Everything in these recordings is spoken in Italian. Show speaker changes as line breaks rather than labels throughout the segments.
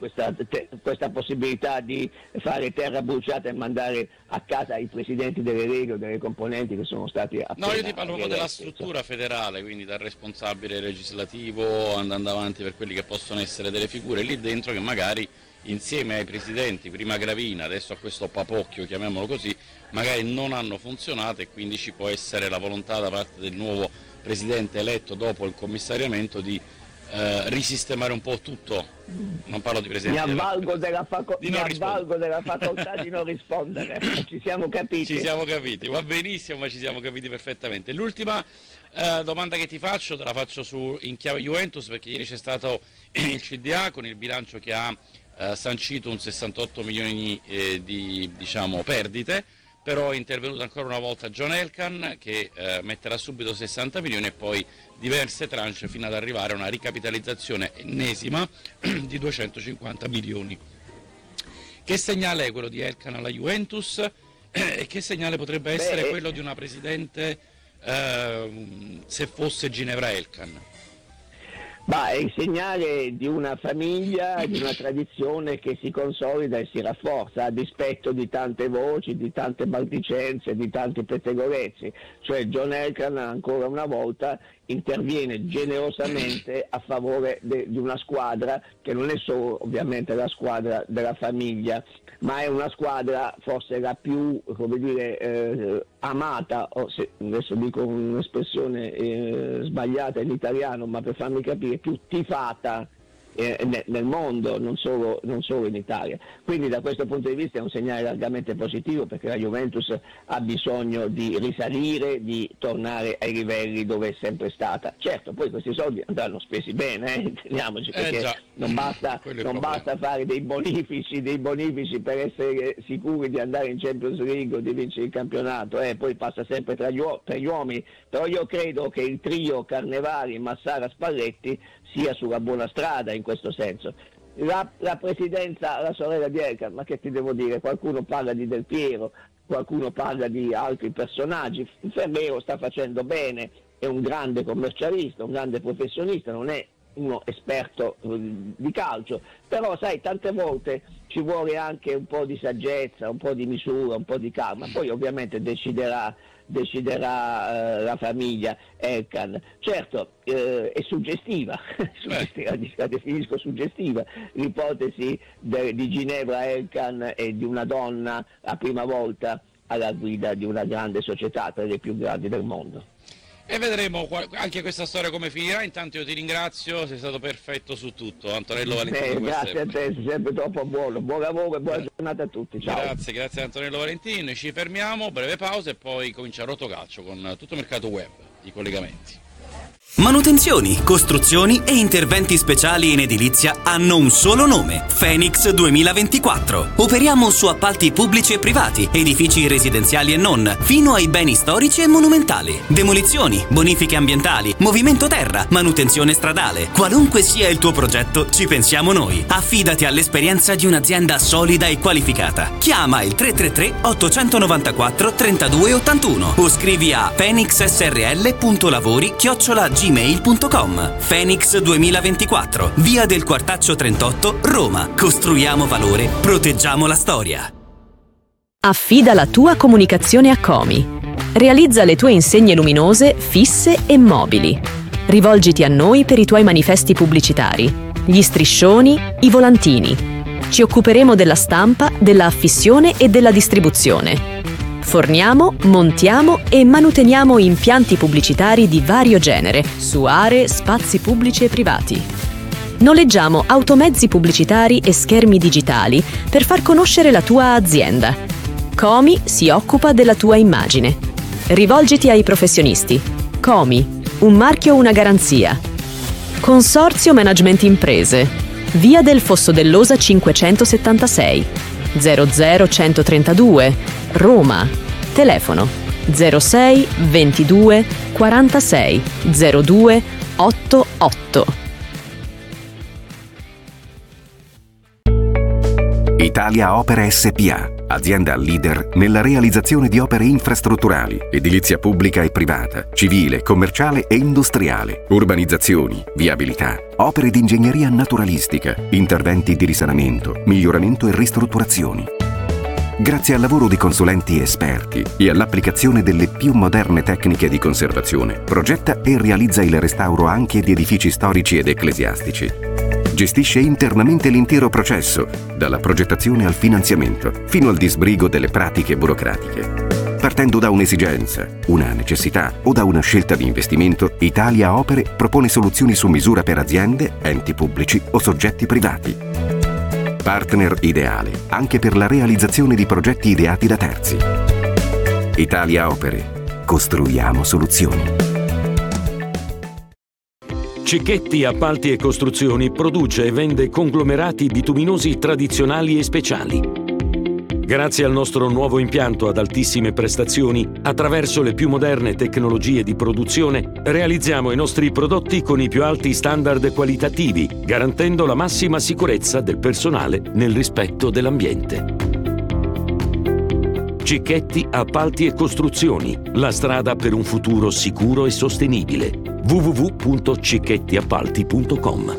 questa possibilità di fare terra bruciata e mandare a casa i presidenti delle leghe o delle componenti che sono stati appena.
No, io ti parlo proprio della struttura federale, quindi dal responsabile legislativo andando avanti per quelli che possono essere delle figure lì dentro che magari insieme ai presidenti, prima Gravina, adesso a questo papocchio, chiamiamolo così, magari non hanno funzionato, e quindi ci può essere la volontà da parte del nuovo presidente eletto dopo il commissariamento di risistemare un po' tutto. Non parlo di presidente.
Mi avvalgo della facoltà di non rispondere. Ci siamo capiti.
Ci siamo capiti, va benissimo, ma ci siamo capiti perfettamente. L'ultima domanda che ti faccio, te la faccio in chiave Juventus, perché ieri c'è stato il CDA con il bilancio che ha sancito un 68 milioni di perdite, però è intervenuto ancora una volta John Elkann che metterà subito 60 milioni e poi diverse tranche fino ad arrivare a una ricapitalizzazione ennesima di 250 milioni. Che segnale è quello di Elkann alla Juventus e che segnale potrebbe essere quello di una presidente se fosse Ginevra Elkann?
È il segnale di una famiglia, di una tradizione che si consolida e si rafforza a dispetto di tante voci, di tante maldicenze, di tanti pettegolezzi. Cioè John Elkann ancora una volta interviene generosamente a favore di una squadra che non è solo ovviamente la squadra della famiglia, ma è una squadra forse la più, amata, adesso dico un'espressione sbagliata in italiano, ma per farmi capire, più tifata nel mondo, non solo in Italia. Quindi da questo punto di vista è un segnale largamente positivo, perché la Juventus ha bisogno di risalire, di tornare ai livelli dove è sempre stata. Certo, poi questi soldi andranno spesi bene, intendiamoci, perché non basta fare dei bonifici per essere sicuri di andare in Champions League o di vincere il campionato, poi passa sempre tra gli uomini, però io credo che il trio Carnevali, Massara, Spalletti sia sulla buona strada in questo senso. La presidenza, la sorella di Elkann, ma che ti devo dire, qualcuno parla di Del Piero, qualcuno parla di altri personaggi. Ferrero sta facendo bene, è un grande commercialista, un grande professionista, non è uno esperto di calcio, però sai, tante volte ci vuole anche un po' di saggezza, un po' di misura, un po' di calma, poi ovviamente deciderà la famiglia Elkann. Certo, è suggestiva, la definisco suggestiva, l'ipotesi di Ginevra Elkann e di una donna la prima volta alla guida di una grande società, tra le più grandi del mondo.
E vedremo anche questa storia come finirà. Intanto io ti ringrazio, sei stato perfetto su tutto, Antonello Valentini.
Grazie a te, sei sempre troppo buono, buon lavoro e buona giornata a tutti. Ciao.
Grazie Antonello Valentini. Noi ci fermiamo, breve pausa e poi comincia Rotocalcio con tutto il mercato web, i collegamenti.
Manutenzioni, costruzioni e interventi speciali in edilizia hanno un solo nome: Phoenix 2024. Operiamo su appalti pubblici e privati, edifici residenziali e non, fino ai beni storici e monumentali. Demolizioni, bonifiche ambientali, movimento terra, manutenzione stradale. Qualunque sia il tuo progetto, ci pensiamo noi. Affidati all'esperienza di un'azienda solida e qualificata. Chiama il 333 894 3281 o scrivi a phoenixsrl.lavori@gmail.com. Phoenix 2024, via del Quartaccio 38, Roma. Costruiamo valore, proteggiamo la storia.
Affida la tua comunicazione a Comi. Realizza le tue insegne luminose, fisse e mobili. Rivolgiti a noi per i tuoi manifesti pubblicitari, gli striscioni, i volantini. Ci occuperemo della stampa, della affissione e della distribuzione. Forniamo, montiamo e manuteniamo impianti pubblicitari di vario genere su aree, spazi pubblici e privati. Noleggiamo automezzi pubblicitari e schermi digitali per far conoscere la tua azienda. Comi si occupa della tua immagine. Rivolgiti ai professionisti. Comi, un marchio, una garanzia. Consorzio Management Imprese. Via del Fosso dell'Osa 576 00132 Roma. Telefono 06 22 46 02 88.
Italia Opere SpA, azienda leader nella realizzazione di opere infrastrutturali, edilizia pubblica e privata, civile, commerciale e industriale, urbanizzazioni, viabilità, opere di ingegneria naturalistica, interventi di risanamento, miglioramento e ristrutturazioni. Grazie al lavoro di consulenti esperti e all'applicazione delle più moderne tecniche di conservazione, progetta e realizza il restauro anche di edifici storici ed ecclesiastici. Gestisce internamente l'intero processo, dalla progettazione al finanziamento, fino al disbrigo delle pratiche burocratiche. Partendo da un'esigenza, una necessità o da una scelta di investimento, Italia Opere propone soluzioni su misura per aziende, enti pubblici o soggetti privati. Partner ideale anche per la realizzazione di progetti ideati da terzi. Italia Opere. Costruiamo soluzioni.
Cicchetti Appalti e Costruzioni produce e vende conglomerati bituminosi tradizionali e speciali. Grazie al nostro nuovo impianto ad altissime prestazioni, attraverso le più moderne tecnologie di produzione, realizziamo i nostri prodotti con i più alti standard qualitativi, garantendo la massima sicurezza del personale nel rispetto dell'ambiente. Cicchetti Appalti e Costruzioni, la strada per un futuro sicuro e sostenibile. www.cicchettiappalti.com.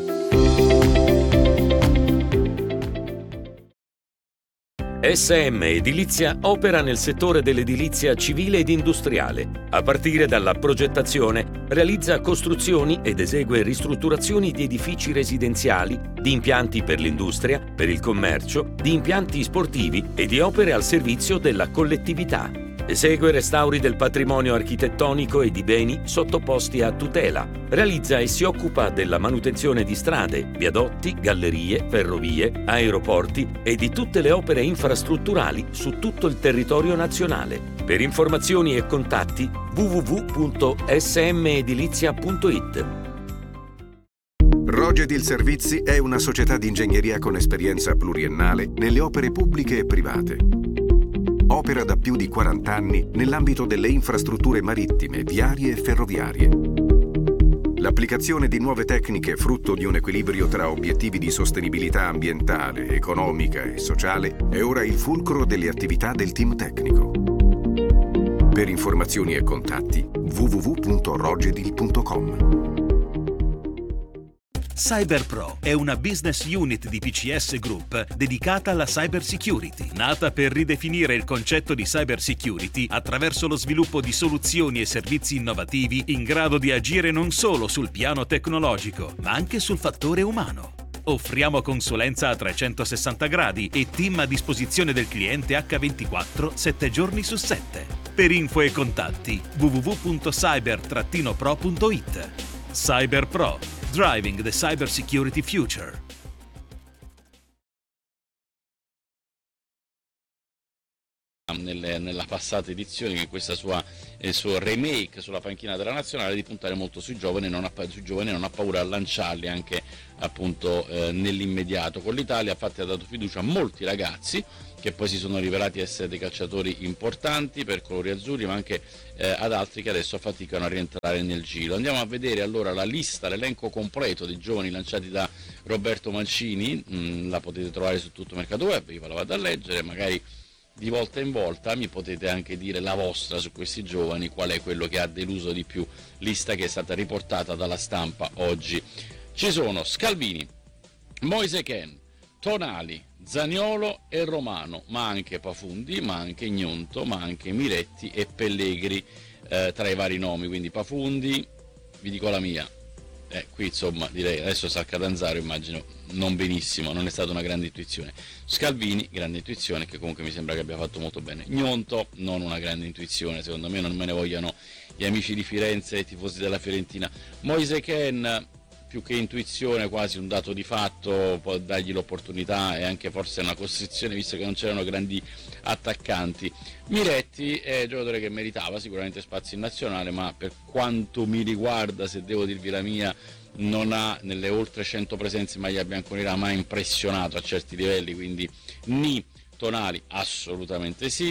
SM Edilizia opera nel settore dell'edilizia civile ed industriale. A partire dalla progettazione, realizza costruzioni ed esegue ristrutturazioni di edifici residenziali, di impianti per l'industria, per il commercio, di impianti sportivi e di opere al servizio della collettività. Esegue restauri del patrimonio architettonico e di beni sottoposti a tutela. Realizza e si occupa della manutenzione di strade, viadotti, gallerie, ferrovie, aeroporti e di tutte le opere infrastrutturali su tutto il territorio nazionale. Per informazioni e contatti www.smedilizia.it.
Rogedil Servizi è una società di ingegneria con esperienza pluriennale nelle opere pubbliche e private. Opera da più di 40 anni nell'ambito delle infrastrutture marittime, viarie e ferroviarie. L'applicazione di nuove tecniche frutto di un equilibrio tra obiettivi di sostenibilità ambientale, economica e sociale è ora il fulcro delle attività del team tecnico. Per informazioni e contatti www.rogedil.com.
CyberPro è una business unit di PCS Group dedicata alla cyber security, nata per ridefinire il concetto di cyber security attraverso lo sviluppo di soluzioni e servizi innovativi in grado di agire non solo sul piano tecnologico, ma anche sul fattore umano. Offriamo consulenza a 360 gradi e team a disposizione del cliente H24 7 giorni su 7. Per info e contatti www.cyber-pro.it. CyberPro, driving the cyber security future.
Nella passata edizione, in questa il suo remake sulla panchina della nazionale, di puntare molto sui giovani, non ha paura a lanciarli anche appunto nell'immediato. Con l'Italia infatti ha dato fiducia a molti ragazzi che poi si sono rivelati essere dei calciatori importanti per colori azzurri, ma anche ad altri che adesso faticano a rientrare nel giro. Andiamo a vedere allora la lista, l'elenco completo dei giovani lanciati da Roberto Mancini. La potete trovare su tutto Mercato Web, io ve la vado a leggere, magari di volta in volta mi potete anche dire la vostra su questi giovani, qual è quello che ha deluso di più. Lista che è stata riportata dalla Stampa oggi. Ci sono Scalvini, Moise Kean, Tonali, Zaniolo e Romano, ma anche Pafundi, ma anche Gnonto, ma anche Miretti e Pellegri tra i vari nomi. Quindi Pafundi, vi dico la mia, qui insomma direi adesso sa Catanzaro, immagino non benissimo, non è stata una grande intuizione. Scalvini, grande intuizione, che comunque mi sembra che abbia fatto molto bene. Gnonto, non una grande intuizione, secondo me non me ne vogliano gli amici di Firenze e i tifosi della Fiorentina. Moise Kean, più che intuizione quasi un dato di fatto, può dargli l'opportunità e anche forse una costrizione, visto che non c'erano grandi attaccanti. Miretti è un giocatore che meritava sicuramente spazio in nazionale, ma per quanto mi riguarda, se devo dirvi la mia, non ha nelle oltre 100 presenze in maglia bianconera mai impressionato a certi livelli, quindi Tonali assolutamente sì.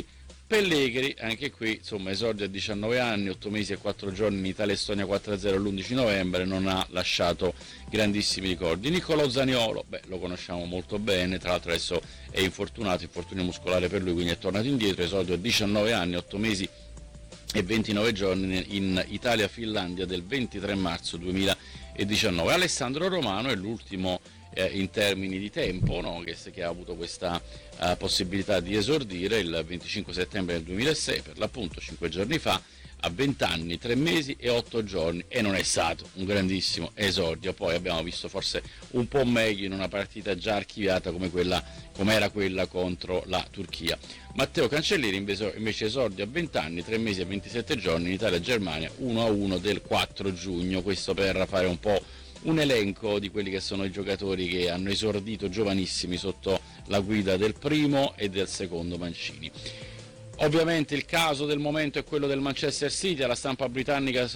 Pellegrini, anche qui insomma esordio a 19 anni, 8 mesi e 4 giorni in Italia-Estonia 4-0 l'11 novembre, non ha lasciato grandissimi ricordi. Niccolò Zaniolo, lo conosciamo molto bene, tra l'altro adesso è infortunio muscolare per lui, quindi è tornato indietro, esordio a 19 anni, 8 mesi e 29 giorni in Italia-Finlandia del 23 marzo 2019. Alessandro Romano è l'ultimo in termini di tempo, no? che ha avuto questa possibilità di esordire il 25 settembre del 2006, per l'appunto 5 giorni fa, a 20 anni, 3 mesi e 8 giorni, e non è stato un grandissimo esordio. Poi abbiamo visto forse un po' meglio in una partita già archiviata come era quella contro la Turchia. Matteo Cancellieri invece esordio a 20 anni, 3 mesi e 27 giorni in Italia-Germania 1-1 del 4 giugno, questo per fare un po' un elenco di quelli che sono i giocatori che hanno esordito giovanissimi sotto la guida del primo e del secondo Mancini. Ovviamente il caso del momento è quello del Manchester City, alla stampa britannica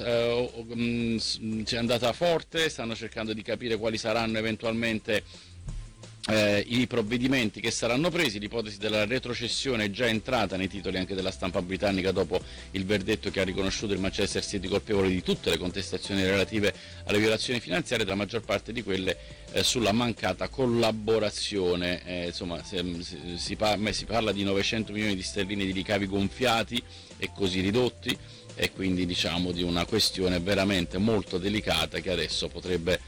c'è andata forte, stanno cercando di capire quali saranno eventualmente i provvedimenti che saranno presi. L'ipotesi della retrocessione è già entrata nei titoli anche della stampa britannica dopo il verdetto che ha riconosciuto il Manchester City colpevole di tutte le contestazioni relative alle violazioni finanziarie, la maggior parte di quelle sulla mancata collaborazione. Insomma, si parla di 900 milioni di sterline di ricavi gonfiati e così ridotti, e quindi diciamo di una questione veramente molto delicata che adesso potrebbe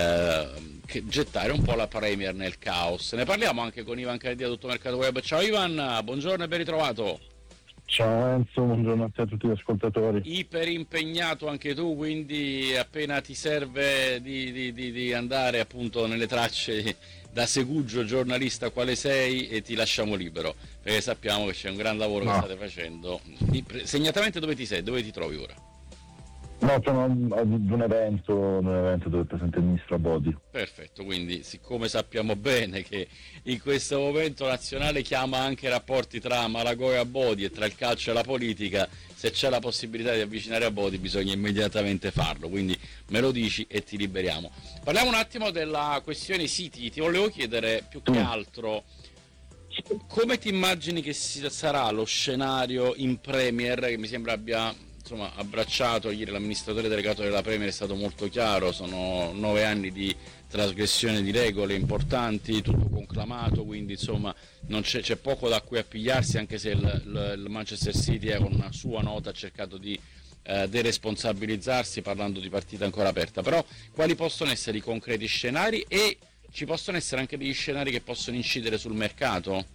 gettare un po' la Premier nel caos. Ne parliamo anche con Ivan Cardia, Tutto Mercato Web. Ciao Ivan, buongiorno e ben ritrovato.
Ciao Enzo, buongiorno a tutti gli ascoltatori.
Iper impegnato anche tu, quindi appena ti serve di andare appunto nelle tracce da segugio giornalista quale sei, e ti lasciamo libero, perché sappiamo che c'è un gran lavoro che state facendo. Segnatamente dove ti trovi ora?
No, sono ad un evento dove presenta il ministro Abodi.
Perfetto, quindi siccome sappiamo bene che in questo momento nazionale chiama anche rapporti tra Malagoi e Abodi e tra il calcio e la politica, se c'è la possibilità di avvicinare Abodi bisogna immediatamente farlo, quindi me lo dici e ti liberiamo. Parliamo un attimo della questione City. Ti volevo chiedere più che altro come ti immagini che sarà lo scenario in Premier, che mi sembra abbia abbracciato ieri l'amministratore delegato della Premier, è stato molto chiaro, sono 9 anni di trasgressione di regole importanti, tutto conclamato, quindi insomma non c'è poco da cui appigliarsi, anche se il Manchester City con una sua nota ha cercato di deresponsabilizzarsi parlando di partita ancora aperta. Però quali possono essere i concreti scenari, e ci possono essere anche degli scenari che possono incidere sul mercato?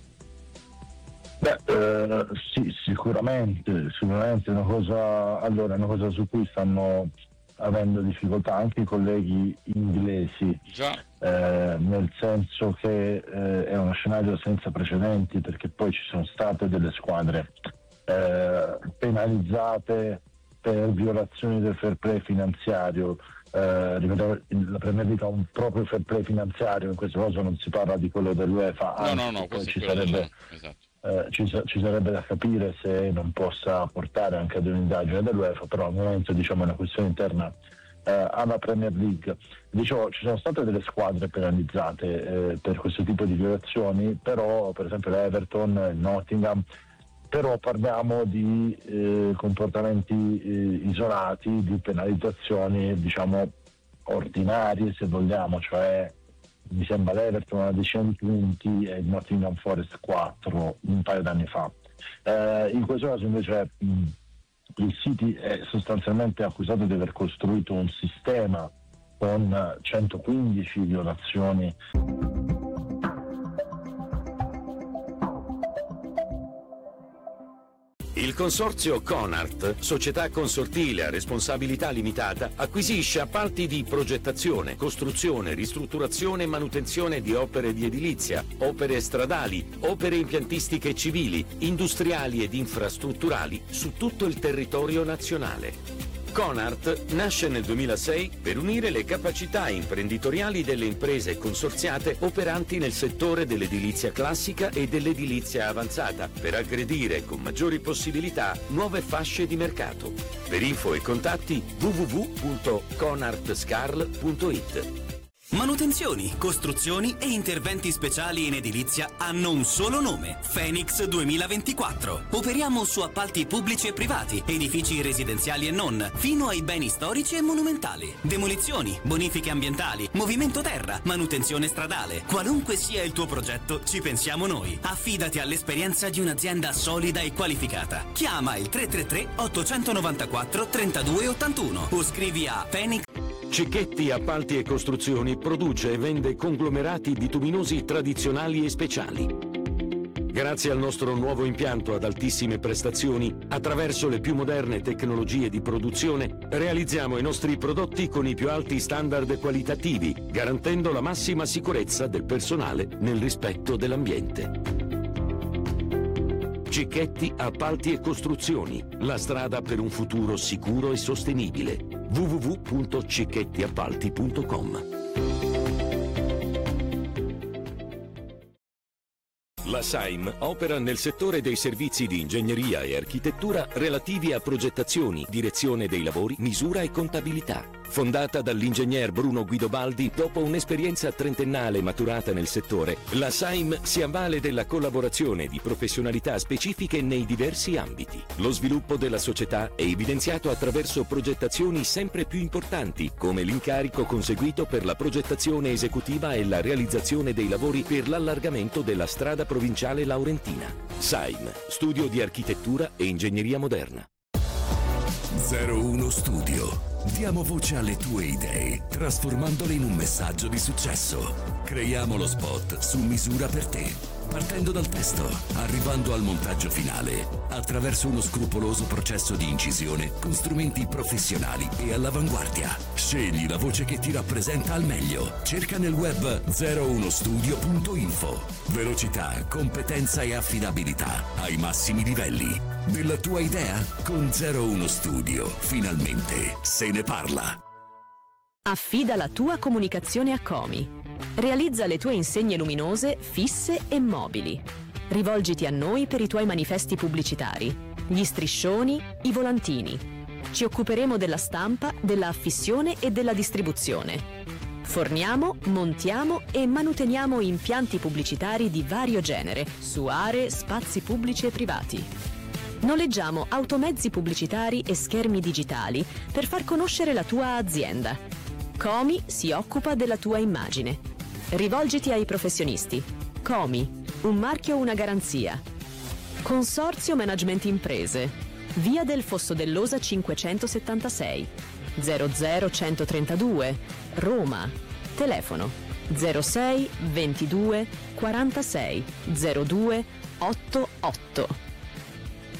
Sì, sicuramente è una cosa su cui stanno avendo difficoltà anche i colleghi inglesi.
Già.
Nel senso che è uno scenario senza precedenti, perché poi ci sono state delle squadre penalizzate per violazioni del fair play finanziario. Ripeto, la Premier League ha un proprio fair play finanziario, in questo caso non si parla di quello dell'UEFA,
no,
poi ci sarebbe da capire se non possa portare anche ad un'indagine dell'UEFA, però al momento è una questione interna alla Premier League. Dicevo, ci sono state delle squadre penalizzate per questo tipo di violazioni, però per esempio l'Everton, il Nottingham, però parliamo di comportamenti isolati, di penalizzazioni ordinarie, se vogliamo, cioè mi sembra l'Everton una decina di punti e il Nottingham Forest 4 un paio d'anni fa. In questo caso invece il City è sostanzialmente accusato di aver costruito un sistema con 115 violazioni.
Il consorzio Conart, società consortile a responsabilità limitata, acquisisce appalti di progettazione, costruzione, ristrutturazione e manutenzione di opere di edilizia, opere stradali, opere impiantistiche civili, industriali ed infrastrutturali su tutto il territorio nazionale. Conart nasce nel 2006 per unire le capacità imprenditoriali delle imprese consorziate operanti nel settore dell'edilizia classica e dell'edilizia avanzata, per aggredire con maggiori possibilità nuove fasce di mercato. Per info e contatti www.conartscarl.it.
Manutenzioni, costruzioni e interventi speciali in edilizia hanno un solo nome: Phoenix 2024. Operiamo su appalti pubblici e privati, edifici residenziali e non, fino ai beni storici e monumentali. Demolizioni, bonifiche ambientali, movimento terra, manutenzione stradale. Qualunque sia il tuo progetto, ci pensiamo noi. Affidati all'esperienza di un'azienda solida e qualificata. Chiama il 333 894 3281 o scrivi a Phoenix.
Cicchetti Appalti e Costruzioni produce e vende conglomerati bituminosi tradizionali e speciali. Grazie al nostro nuovo impianto ad altissime prestazioni, attraverso le più moderne tecnologie di produzione, realizziamo i nostri prodotti con i più alti standard qualitativi, garantendo la massima sicurezza del personale nel rispetto dell'ambiente. Cicchetti Appalti e Costruzioni, la strada per un futuro sicuro e sostenibile. www.cicchettiappalti.com. La SAIM opera nel settore dei servizi di ingegneria e architettura relativi a progettazioni, direzione dei lavori, misura e contabilità. Fondata dall'ingegner Bruno Guidobaldi, dopo un'esperienza trentennale maturata nel settore, la SAIM si avvale della collaborazione di professionalità specifiche nei diversi ambiti. Lo sviluppo della società è evidenziato attraverso progettazioni sempre più importanti, come l'incarico conseguito per la progettazione esecutiva e la realizzazione dei lavori per l'allargamento della strada provinciale laurentina. SAIM, studio di architettura e ingegneria moderna.
01 Studio. Diamo voce alle tue idee, trasformandole in un messaggio di successo. Creiamo lo spot su misura per te, partendo dal testo, arrivando al montaggio finale, attraverso uno scrupoloso processo di incisione con strumenti professionali e all'avanguardia. Scegli la voce che ti rappresenta al meglio. Cerca nel web 01studio.info. Velocità, competenza e affidabilità ai massimi livelli. Della tua idea? Con 01 Studio, finalmente se ne parla.
Affida la tua comunicazione a Comi. Realizza le tue insegne luminose fisse e mobili. Rivolgiti a noi per i tuoi manifesti pubblicitari, gli striscioni, i volantini. Ci occuperemo della stampa, della affissione e della distribuzione. Forniamo, montiamo e manuteniamo impianti pubblicitari di vario genere su aree, spazi pubblici e privati. Noleggiamo automezzi pubblicitari e schermi digitali per far conoscere la tua azienda. Comi si occupa della tua immagine. Rivolgiti ai professionisti. Comi, un marchio, una garanzia. Consorzio Management Imprese. Via del Fosso dell'Osa 576 00132 Roma. Telefono 06 22 46 02 88.